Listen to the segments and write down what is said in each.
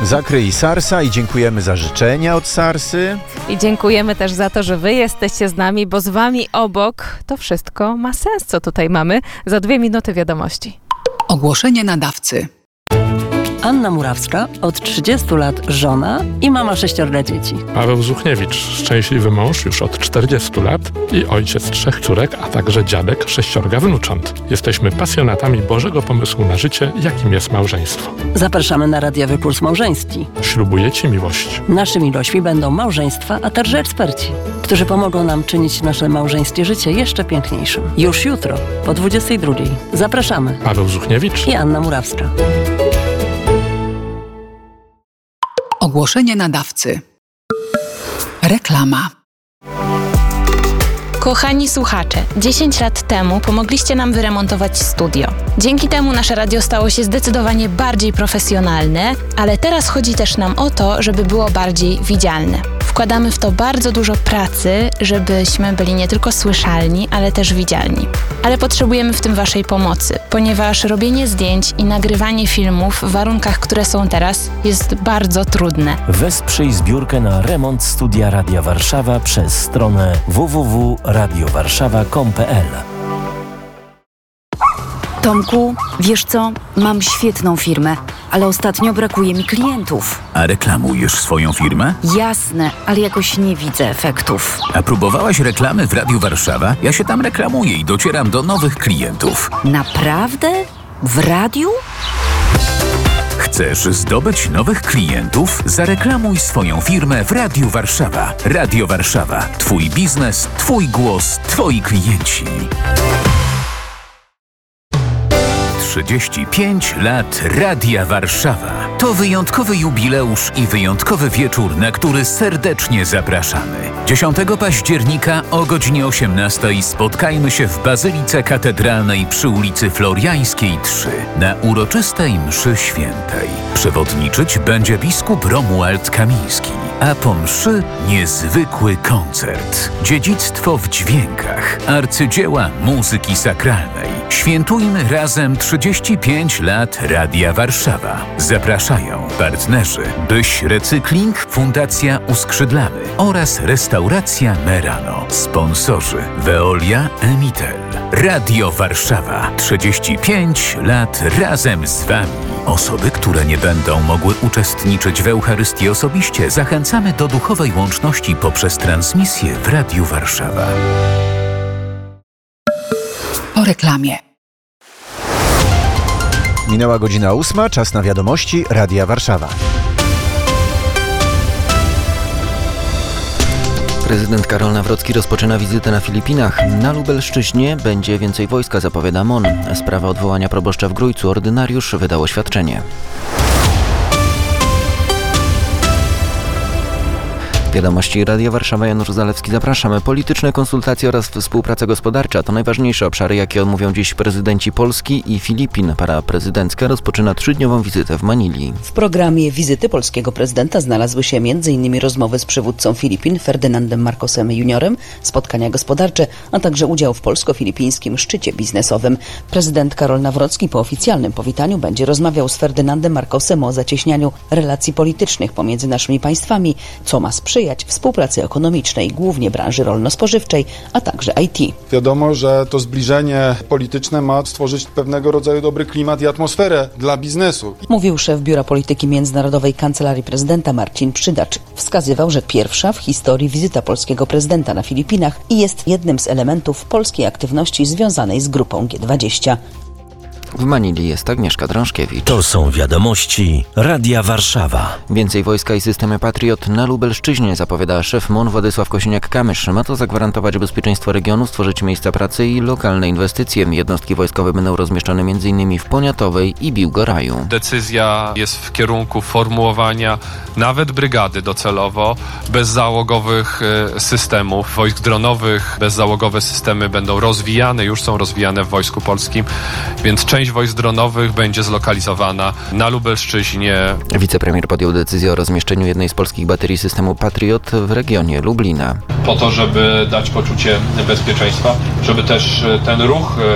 Zakryj Sarsa i dziękujemy za życzenia od Sarsy. I dziękujemy też za to, że wy jesteście z nami, bo z wami obok to wszystko ma sens, co tutaj mamy. Za 2 minuty wiadomości. Ogłoszenie nadawcy. Anna Murawska, od 30 lat żona i mama 6 dzieci. Paweł Zuchniewicz, szczęśliwy mąż już od 40 lat i ojciec 3 córek, a także dziadek 6 wnucząt. Jesteśmy pasjonatami Bożego pomysłu na życie, jakim jest małżeństwo. Zapraszamy na radiowy kurs małżeński. Ślubuję Ci miłość. Naszymi gośćmi będą małżeństwa, a także eksperci, którzy pomogą nam czynić nasze małżeńskie życie jeszcze piękniejszym. Już jutro, po 22. Zapraszamy. Paweł Zuchniewicz I Anna Murawska. Ogłoszenie nadawcy. Reklama. Kochani słuchacze, 10 lat temu pomogliście nam wyremontować studio. Dzięki temu nasze radio stało się zdecydowanie bardziej profesjonalne, ale teraz chodzi też nam o to, żeby było bardziej widzialne. Wkładamy w to bardzo dużo pracy, żebyśmy byli nie tylko słyszalni, ale też widzialni. Ale potrzebujemy w tym waszej pomocy, ponieważ robienie zdjęć i nagrywanie filmów w warunkach, które są teraz, jest bardzo trudne. Wesprzyj zbiórkę na remont studia Radia Warszawa przez stronę www.radiowarszawa.com.pl. Tomku, wiesz co? Mam świetną firmę, ale ostatnio brakuje mi klientów. A reklamujesz swoją firmę? Jasne, ale jakoś nie widzę efektów. A próbowałaś reklamy w Radiu Warszawa? Ja się tam reklamuję i docieram do nowych klientów. Naprawdę? W radiu? Chcesz zdobyć nowych klientów? Zareklamuj swoją firmę w Radiu Warszawa. Radio Warszawa. Twój biznes, twój głos, twoi klienci. 35 lat Radia Warszawa. To wyjątkowy jubileusz i wyjątkowy wieczór, na który serdecznie zapraszamy. 10 października o godzinie 18 spotkajmy się w Bazylice Katedralnej przy ulicy Floriańskiej 3 na uroczystej mszy świętej. Przewodniczyć będzie biskup Romuald Kamiński, a po mszy niezwykły koncert. Dziedzictwo w dźwiękach, arcydzieła muzyki sakralnej. Świętujmy razem 35 lat Radia Warszawa. Zapraszają partnerzy Byś Recykling, Fundacja Uskrzydlamy oraz Restauracja Merano. Sponsorzy Veolia, Emitel. Radio Warszawa. 35 lat razem z Wami. Osoby, które nie będą mogły uczestniczyć w Eucharystii osobiście, zachęcamy do duchowej łączności poprzez transmisję w Radiu Warszawa. Po reklamie. Minęła godzina 8, czas na wiadomości Radia Warszawa. Prezydent Karol Nawrocki rozpoczyna wizytę na Filipinach. Na Lubelszczyźnie będzie więcej wojska, zapowiada MON. Sprawa odwołania proboszcza w Grójcu ordynariusz wydał oświadczenie. Wiadomości Radia Warszawa, Janusz Zalewski, zapraszamy. Polityczne konsultacje oraz współpraca gospodarcza to najważniejsze obszary, jakie omówią dziś prezydenci Polski i Filipin. Para prezydencka rozpoczyna 3-dniową wizytę w Manili. W programie wizyty polskiego prezydenta znalazły się m.in. rozmowy z przywódcą Filipin Ferdynandem Marcosem Juniorem, spotkania gospodarcze, a także udział w polsko-filipińskim szczycie biznesowym. Prezydent Karol Nawrocki po oficjalnym powitaniu będzie rozmawiał z Ferdynandem Marcosem o zacieśnianiu relacji politycznych pomiędzy naszymi państwami, co ma sprzyjać współpracy ekonomicznej, głównie branży rolno-spożywczej, a także IT. Wiadomo, że to zbliżenie polityczne ma stworzyć pewnego rodzaju dobry klimat i atmosferę dla biznesu. Mówił szef Biura Polityki Międzynarodowej Kancelarii Prezydenta Marcin Przydacz. Wskazywał, że pierwsza w historii wizyta polskiego prezydenta na Filipinach i jest jednym z elementów polskiej aktywności związanej z grupą G20. W Manili jest Agnieszka Drążkiewicz. To są wiadomości Radia Warszawa. Więcej wojska i systemy Patriot na Lubelszczyźnie, zapowiada szef MON Władysław Kosiniak-Kamysz. Ma to zagwarantować bezpieczeństwo regionu, stworzyć miejsca pracy i lokalne inwestycje. Jednostki wojskowe będą rozmieszczone m.in. w Poniatowej i Biłgoraju. Decyzja jest w kierunku formułowania nawet brygady docelowo bezzałogowych systemów, wojsk dronowych. Bezzałogowe systemy będą rozwijane, już są rozwijane w Wojsku Polskim, więc część wojsk dronowych będzie zlokalizowana na Lubelszczyźnie. Wicepremier podjął decyzję o rozmieszczeniu jednej z polskich baterii systemu Patriot w regionie Lublina. Po to, żeby dać poczucie bezpieczeństwa, żeby też ten ruch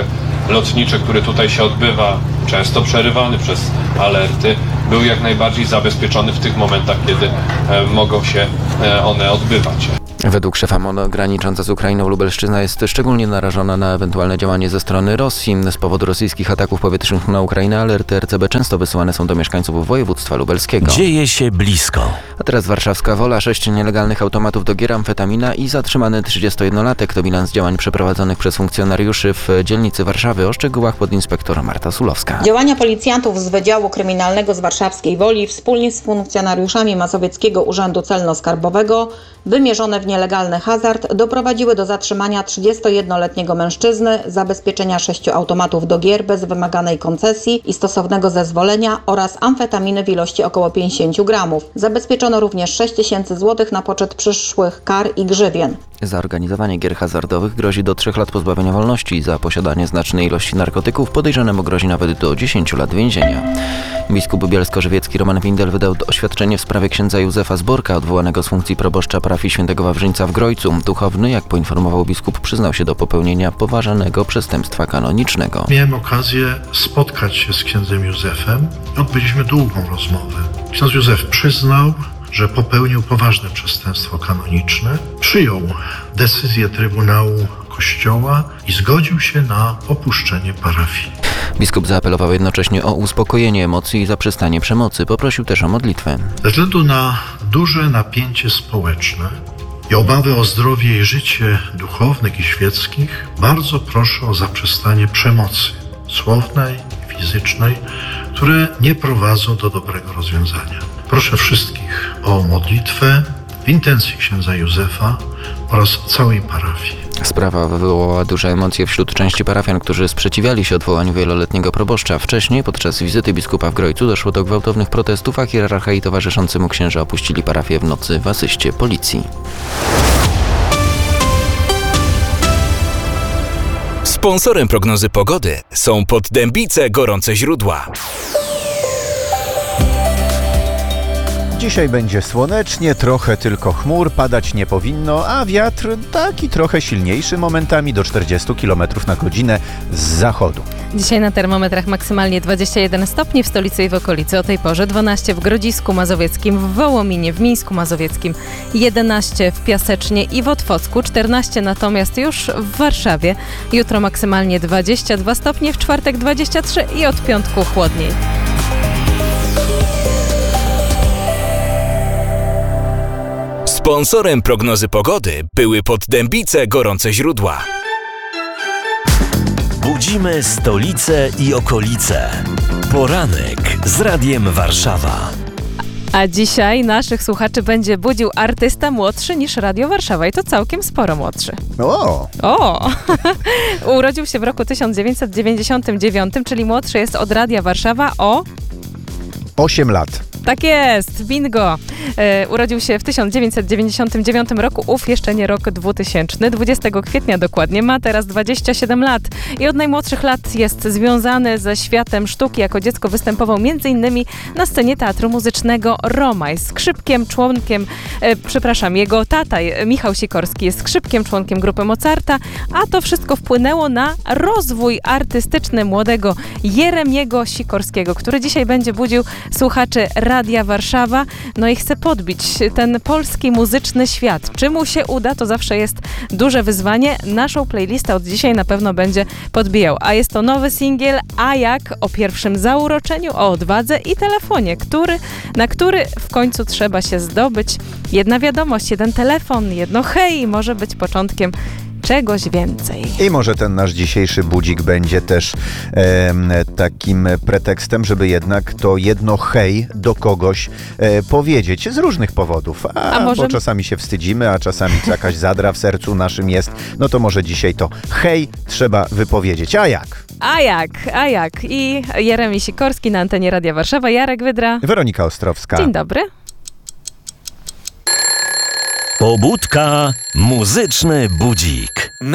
lotniczy, który tutaj się odbywa, często przerywany przez alerty, był jak najbardziej zabezpieczony w tych momentach, kiedy mogą się one odbywać. Według szefa MON granicząca z Ukrainą Lubelszczyzna jest szczególnie narażona na ewentualne działanie ze strony Rosji. Z powodu rosyjskich ataków powietrznych na Ukrainę alerty RCB często wysyłane są do mieszkańców województwa lubelskiego. Dzieje się blisko. A teraz warszawska Wola, 6 nielegalnych automatów do gier, amfetamina i zatrzymany 31-latek. To bilans działań przeprowadzonych przez funkcjonariuszy w dzielnicy Warszawy. O szczegółach podinspektor Marta Sulowska. Działania policjantów z Wydziału Kryminalnego z warszawskiej Woli wspólnie z funkcjonariuszami Mazowieckiego Urzędu Celno-Skarbowego wymierzone w nielegalny hazard doprowadziły do zatrzymania 31-letniego mężczyzny, zabezpieczenia 6 automatów do gier bez wymaganej koncesji i stosownego zezwolenia oraz amfetaminy w ilości około 50 gramów. Zabezpieczono również 6 tysięcy złotych na poczet przyszłych kar i grzywien. Za organizowanie gier hazardowych grozi do 3 lat pozbawienia wolności. Za posiadanie znacznej ilości narkotyków podejrzanemu grozi nawet do 10 lat więzienia. Biskup bielsko-żywiecki Roman Windel wydał oświadczenie w sprawie księdza Józefa Zborka, odwołanego z funkcji proboszcza parafii Świętego Wawrzyńca w Grojcu. Duchowny, jak poinformował biskup, przyznał się do popełnienia poważanego przestępstwa kanonicznego. Miałem okazję spotkać się z księdzem Józefem. Odbyliśmy długą rozmowę. Ksiądz Józef przyznał, że popełnił poważne przestępstwo kanoniczne, przyjął decyzję Trybunału Kościoła i zgodził się na opuszczenie parafii. Biskup zaapelował jednocześnie o uspokojenie emocji i zaprzestanie przemocy. Poprosił też o modlitwę. Ze względu na duże napięcie społeczne i obawy o zdrowie i życie duchownych i świeckich, bardzo proszę o zaprzestanie przemocy słownej, fizycznej, które nie prowadzą do dobrego rozwiązania. Proszę wszystkich o modlitwę w intencji księdza Józefa oraz całej parafii. Sprawa wywołała duże emocje wśród części parafian, którzy sprzeciwiali się odwołaniu wieloletniego proboszcza. Wcześniej, podczas wizyty biskupa w Grojcu, doszło do gwałtownych protestów, a hierarcha i towarzyszący mu księża opuścili parafię w nocy w asyście policji. Sponsorem prognozy pogody są Poddębice Gorące Źródła. Dzisiaj będzie słonecznie, trochę tylko chmur, padać nie powinno, a wiatr taki trochę silniejszy, momentami do 40 km na godzinę z zachodu. Dzisiaj na termometrach maksymalnie 21 stopni w stolicy i w okolicy. O tej porze 12 w Grodzisku Mazowieckim, w Wołominie, w Mińsku Mazowieckim, 11 w Piasecznie i w Otwocku, 14 natomiast już w Warszawie. Jutro maksymalnie 22 stopnie, w czwartek 23 i od piątku chłodniej. Sponsorem prognozy pogody były Poddębice Gorące Źródła. Budzimy stolicę i okolice. Poranek z Radiem Warszawa. A dzisiaj naszych słuchaczy będzie budził artysta młodszy niż Radio Warszawa i to całkiem sporo młodszy. O! Urodził się w roku 1999, czyli młodszy jest od Radia Warszawa o 8 lat. Tak jest, bingo! Urodził się w 1999 roku, jeszcze nie rok 2000, 20 kwietnia dokładnie, ma teraz 27 lat i od najmłodszych lat jest związany ze światem sztuki. Jako dziecko występował m.in. na scenie Teatru Muzycznego Roma. Jest skrzypkiem, jego tata Michał Sikorski jest skrzypkiem, członkiem grupy Mozarta, a to wszystko wpłynęło na rozwój artystyczny młodego Jeremiego Sikorskiego, który dzisiaj będzie budził słuchaczy Radia Warszawa, no i chce podbić ten polski muzyczny świat. Czy mu się uda, to zawsze jest duże wyzwanie. Naszą playlistę od dzisiaj na pewno będzie podbijał. A jest to nowy singiel, a jak o pierwszym zauroczeniu, o odwadze i telefonie, na który w końcu trzeba się zdobyć. Jedna wiadomość, jeden telefon, jedno hej, może być początkiem czegoś więcej. I może ten nasz dzisiejszy budzik będzie też takim pretekstem, żeby jednak to jedno hej do kogoś powiedzieć z różnych powodów. Bo czasami się wstydzimy, a czasami jakaś zadra w sercu naszym jest. No to może dzisiaj to hej trzeba wypowiedzieć. A jak? I Jeremi Sikorski na antenie Radia Warszawa, Jarek Wydra. Weronika Ostrowska. Dzień dobry. Pobudka, muzyczny budzik.